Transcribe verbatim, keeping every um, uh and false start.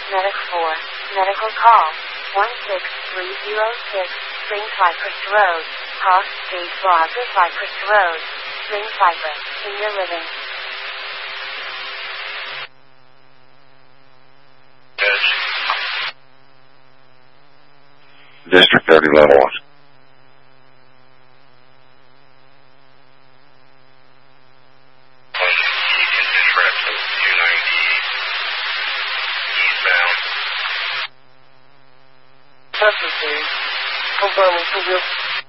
Medic four. Medical call. one six three zero six, Spring Cypress Road, Cost Street Plaza, Cypress Road, Spring Cypress, Senior Living. District thirty, level one. Confirming, two